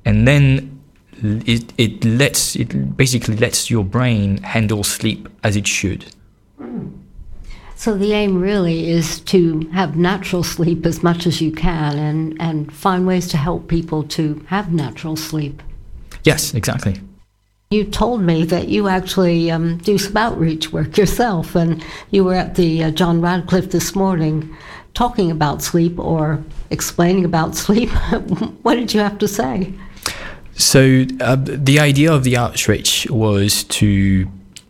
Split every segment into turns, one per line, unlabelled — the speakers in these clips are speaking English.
and then it basically lets your brain handle sleep as it should.
So the aim really is to have natural sleep as much as you can and find ways to help people to have natural sleep.
Yes, exactly.
You told me that you actually do some outreach work yourself, and you were at the John Radcliffe this morning talking about sleep or explaining about sleep. What did you have to say?
So the idea of the outreach was to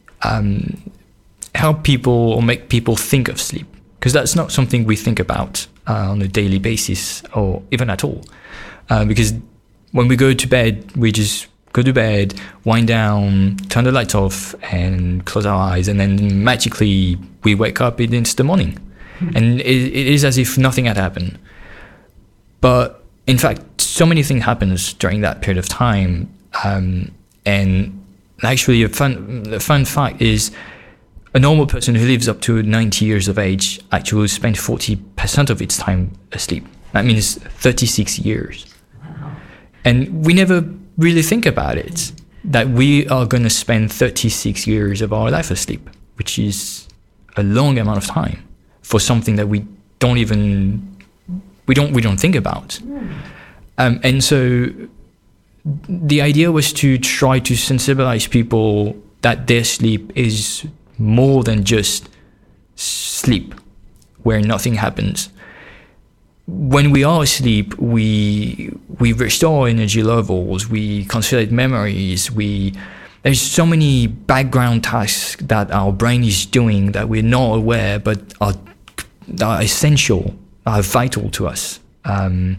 help people or make people think of sleep, because that's not something we think about on a daily basis or even at all. Because when we go to bed, we just go to bed, wind down, turn the lights off, and close our eyes, and then magically we wake up and it's the morning. And it is as if nothing had happened. But in fact, so many things happens during that period of time. And actually, a fun fact is a normal person who lives up to 90 years of age actually spends 40% of its time asleep. That means 36 years.
Wow.
And we never really think about it, that we are going to spend 36 years of our life asleep, which is a long amount of time for something that we don't think about. And so the idea was to try to sensibilize people that their sleep is more than just sleep, where nothing happens. When we are asleep, we restore energy levels, we consolidate memories, there's so many background tasks that our brain is doing that we're not aware but are essential, are vital to us. And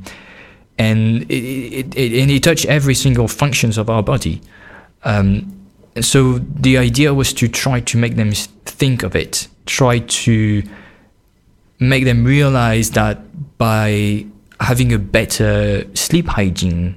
it touches every single functions of our body. And so the idea was to try to make them think of it, try to make them realize that by having a better sleep hygiene,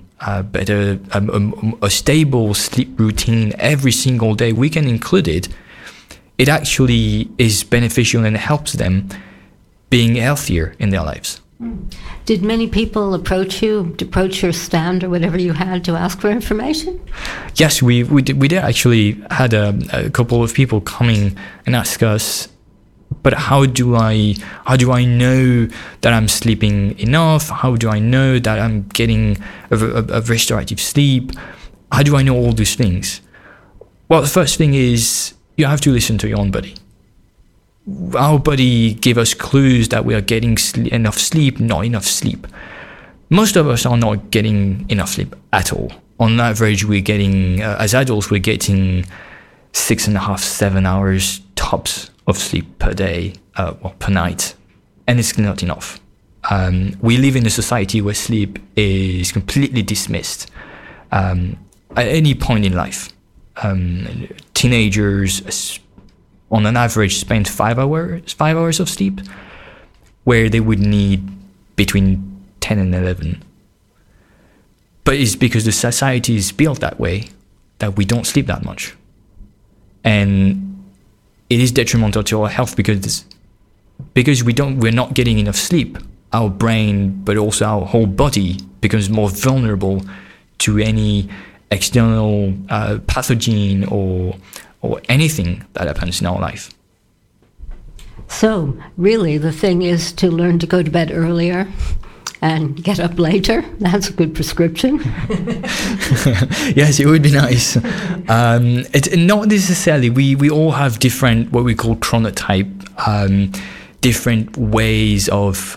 a stable sleep routine every single day, we can include it. It actually is beneficial and helps them being healthier in their lives.
Did many people approach you, to approach your stand or whatever you had to ask for information?
Yes, we did actually had a couple of people coming and ask us, but how do I know that I'm sleeping enough? How do I know that I'm getting a restorative sleep? How do I know all these things? Well, the first thing is you have to listen to your own body. Our body gives us clues that we are getting enough sleep, not enough sleep. Most of us are not getting enough sleep at all. On average, we're getting, as adults, we're getting 6.5, 7 hours tops of sleep per day, or per night, and it's not enough. We live in a society where sleep is completely dismissed at any point in life. Teenagers, on an average, spend 5 hours of sleep, where they would need between 10 and 11. But it's because the society is built that way that we don't sleep that much. And it is detrimental to our health because we're not getting enough sleep. Our brain, but also our whole body, becomes more vulnerable to any external pathogen or anything that happens in our life.
So, really, the thing is to learn to go to bed earlier and get up later. That's a good prescription.
Yes, it would be nice. It's not necessarily. We all have different, what we call chronotype, different ways of,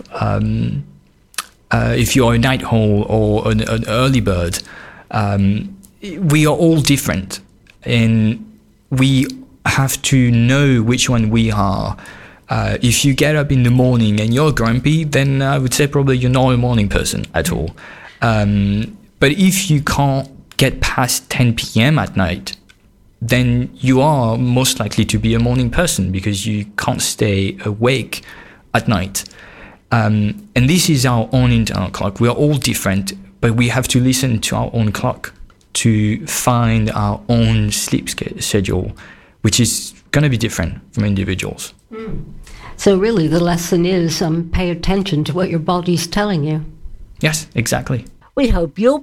if you're a night owl or an early bird, we are all different. And we have to know which one we are. If you get up in the morning and you're grumpy, then I would say probably you're not a morning person at all. But if you can't get past 10 p.m. at night, then you are most likely to be a morning person because you can't stay awake at night. And this is our own internal clock. We are all different, but we have to listen to our own clock to find our own sleep schedule, which is going to be different from individuals.
So really the lesson is pay attention to what your body's telling you.
Yes, exactly.
We hope you'll